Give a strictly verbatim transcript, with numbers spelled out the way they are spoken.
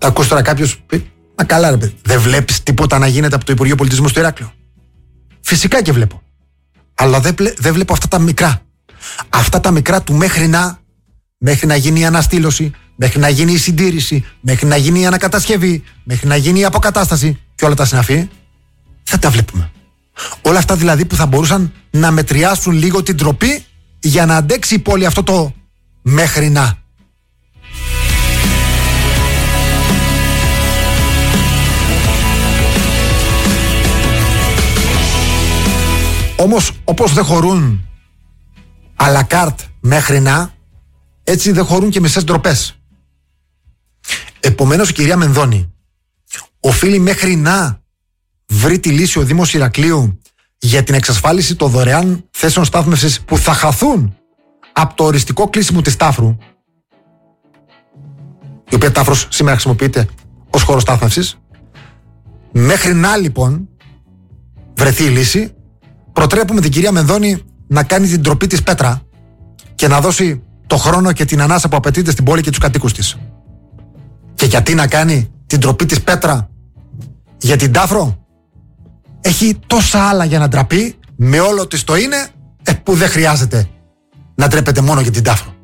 Θα ακούσει τώρα κάποιος πει: μα καλά, ρε παιδί, δεν βλέπεις τίποτα να γίνεται από το Υπουργείο Πολιτισμού στο Ηράκλειο? Φυσικά και βλέπω. Αλλά δεν, δεν βλέπω αυτά τα μικρά. Αυτά τα μικρά του μέχρι να, μέχρι να γίνει η αναστήλωση, μέχρι να γίνει η συντήρηση, μέχρι να γίνει η ανακατασκευή, μέχρι να γίνει η αποκατάσταση και όλα τα συναφή, δεν τα βλέπουμε. Όλα αυτά δηλαδή που θα μπορούσαν να μετριάσουν λίγο την τροπή για να αντέξει η πόλη αυτό το μέχρι να. Όμως όπως δεν χωρούν à la carte μέχρι να, έτσι δεν χωρούν και μισές ντροπές. Επομένως η κυρία Μενδώνη οφείλει μέχρι να βρει τη λύση ο Δήμος Ηρακλείου για την εξασφάλιση των δωρεάν θέσεων στάθμευσης που θα χαθούν από το οριστικό κλείσιμο της Τάφρου, η οποία Τάφρος σήμερα χρησιμοποιείται ως χώρο στάθμευσης. Μέχρι να λοιπόν βρεθεί η λύση, προτρέπουμε την κυρία Μενδώνη να κάνει την τροπή της πέτρα και να δώσει το χρόνο και την ανάσα που απαιτείται στην πόλη και τους κατοίκους της. Και γιατί να κάνει την τροπή της πέτρα για την Τάφρο? Έχει τόσα άλλα για να ντραπεί με όλο της το είναι, ε, που δεν χρειάζεται να ντρέπεται μόνο για την Τάφρο.